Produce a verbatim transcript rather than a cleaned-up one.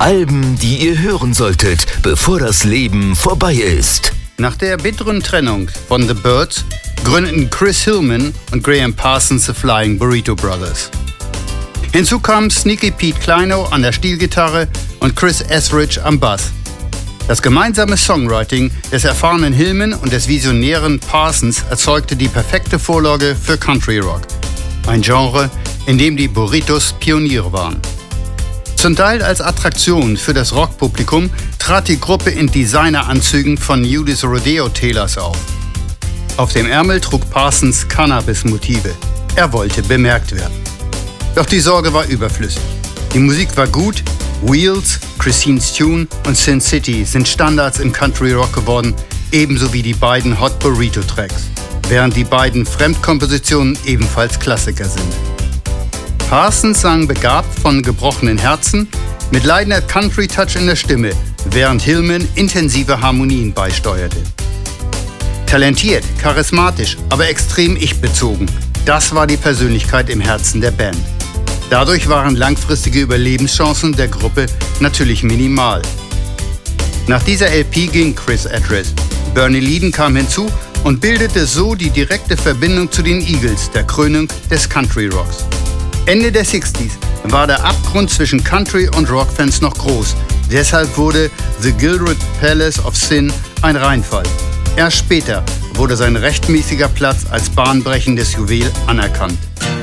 Alben, die ihr hören solltet, bevor das Leben vorbei ist. Nach der bitteren Trennung von The Byrds gründeten Chris Hillman und Graham Parsons The Flying Burrito Brothers. Hinzu kamen Sneaky Pete Kleinow an der Steel-Gitarre und Chris Etheridge am Bass. Das gemeinsame Songwriting des erfahrenen Hillman und des visionären Parsons erzeugte die perfekte Vorlage für Country Rock, ein Genre, in dem die Burritos Pioniere waren. Zum Teil als Attraktion für das Rockpublikum trat die Gruppe in Designeranzügen von Nudis Rodeo Tailors auf. Auf dem Ärmel trug Parsons Cannabis-Motive. Er wollte bemerkt werden. Doch die Sorge war überflüssig. Die Musik war gut, Wheels, Christine's Tune und Sin City sind Standards im Country Rock geworden, ebenso wie die beiden Hot Burrito Tracks, während die beiden Fremdkompositionen ebenfalls Klassiker sind. Parsons sang begabt von gebrochenen Herzen, mit leidender Country-Touch in der Stimme, während Hillman intensive Harmonien beisteuerte. Talentiert, charismatisch, aber extrem ich-bezogen, das war die Persönlichkeit im Herzen der Band. Dadurch waren langfristige Überlebenschancen der Gruppe natürlich minimal. Nach dieser L P ging Chris Etheridge. Bernie Leadon kam hinzu und bildete so die direkte Verbindung zu den Eagles, der Krönung des Country Rocks. Ende der sechziger war der Abgrund zwischen Country- und Rockfans noch groß. Deshalb wurde The Gilded Palace of Sin ein Reinfall. Erst später wurde sein rechtmäßiger Platz als bahnbrechendes Juwel anerkannt.